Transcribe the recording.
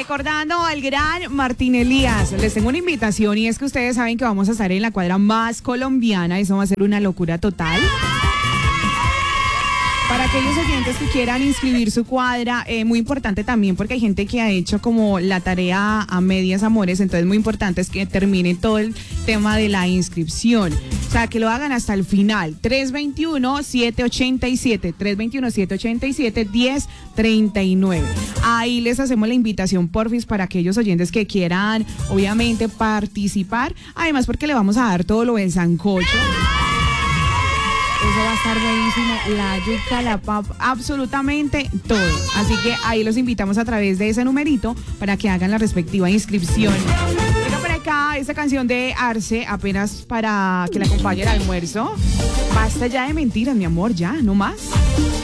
Recordando al gran Martín Elías, les tengo una invitación y es que ustedes saben que vamos a estar en la cuadra más colombiana, eso va a ser una locura total. Para aquellos oyentes que quieran inscribir su cuadra, muy importante también porque hay gente que ha hecho como la tarea a medias amores, entonces muy importante es que termine todo el tema de la inscripción. O sea, que lo hagan hasta el final. 321-787, Ahí les hacemos la invitación, porfis, para aquellos oyentes que quieran, obviamente, participar. Además, porque le vamos a dar todo lo del sancocho. Eso va a estar buenísimo, la yuca, la papa, absolutamente todo. Así que ahí los invitamos a través de ese numerito para que hagan la respectiva inscripción. Venga por acá, esta canción de Arce, apenas para que la acompañe el almuerzo. Basta ya de mentiras, mi amor, ya, no más.